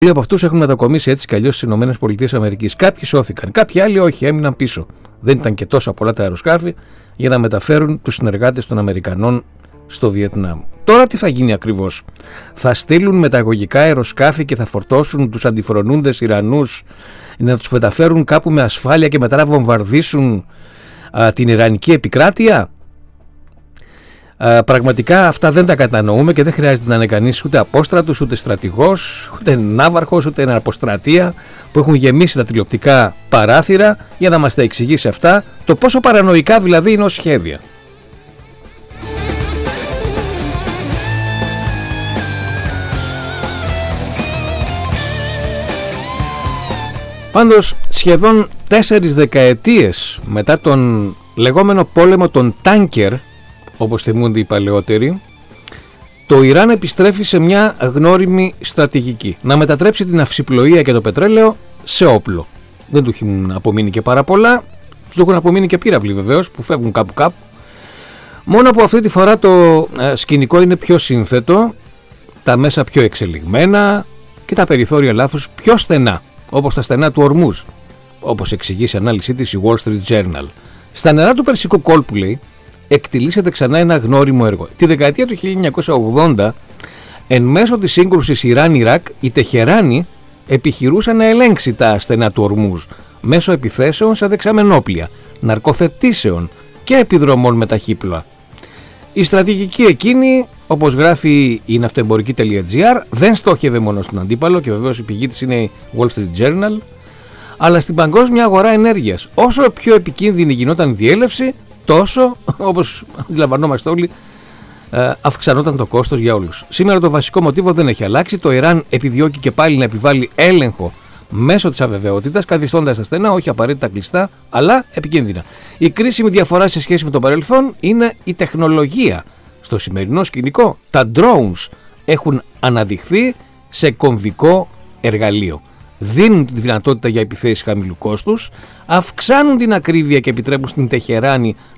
Πολλοί από αυτούς έχουν μετακομίσει έτσι κι αλλιώς στις ΗΠΑ. Κάποιοι σώθηκαν, κάποιοι άλλοι όχι, έμειναν πίσω. Δεν ήταν και τόσο πολλά τα αεροσκάφη για να μεταφέρουν τους συνεργάτες των Αμερικανών στο Βιετνάμ. Τώρα τι θα γίνει ακριβώς? Θα στείλουν μεταγωγικά αεροσκάφη και θα φορτώσουν τους αντιφρονούντες Ιρανούς να τους μεταφέρουν κάπου με ασφάλεια και μετά να βομβαρδίσουν την Ιρανική επικράτεια? Πραγματικά αυτά δεν τα κατανοούμε και δεν χρειάζεται να είναι κανείς ούτε απόστρατος, ούτε στρατηγός, ούτε ναύαρχος, ούτε ένα αποστρατεία που έχουν γεμίσει τα τηλεοπτικά παράθυρα για να μας τα εξηγήσει αυτά, το πόσο παρανοϊκά δηλαδή είναι ως σχέδια. Πάντως σχεδόν 4 δεκαετίες μετά τον λεγόμενο πόλεμο των τάνκερ, όπως θυμούνται οι παλαιότεροι, το Ιράν επιστρέφει σε μια γνώριμη στρατηγική. Να μετατρέψει την αυσιπλοεία και το πετρέλαιο σε όπλο. Δεν του έχουν απομείνει και πάρα πολλά. Τους έχουν απομείνει και πύραυλοι βεβαίως που φεύγουν κάπου. Μόνο που αυτή τη φορά το σκηνικό είναι πιο σύνθετο, τα μέσα πιο εξελιγμένα και τα περιθώρια λάθους πιο στενά, όπως τα στενά του Ορμούζ, όπως εξηγεί σε ανάλυση της η Wall Street Journal. Στα νερά του Περσικού κόλπου, λέει, εκτιλήσεται ξανά ένα γνώριμο έργο. Τη δεκαετία του 1980, εν μέσω της σύγκρουσης Ιράν-Ιράκ, οι Τεχεράνοι επιχειρούσαν να ελέγξει τα στενά του Ορμούζ μέσω επιθέσεων σε δεξαμενόπλια, ναρκοθετήσεων και επιδρομών με ταχύπλοα. Η στρατηγική εκείνη, όπως γράφει η ναυτεμπορική.gr, δεν στόχευε μόνο στον αντίπαλο, και βεβαίως η πηγή της είναι η Wall Street Journal, αλλά στην παγκόσμια αγορά ενέργειας. Όσο πιο επικίνδυνη γινόταν η διέλευση, τόσο, όπως αντιλαμβανόμαστε όλοι, αυξανόταν το κόστος για όλους. Σήμερα το βασικό μοτίβο δεν έχει αλλάξει. Το Ιράν επιδιώκει και πάλι να επιβάλλει έλεγχο μέσω της αβεβαιότητας, καθιστώντας τα στενά όχι απαραίτητα κλειστά, αλλά επικίνδυνα. Η κρίσιμη διαφορά σε σχέση με το παρελθόν είναι η τεχνολογία. Στο σημερινό σκηνικό, τα drones έχουν αναδειχθεί σε κομβικό εργαλείο. Δίνουν τη δυνατότητα για επιθέσεις χαμηλού κόστους, αυξάνουν την ακρίβεια και επιτρέπουν στην Τεχεράνη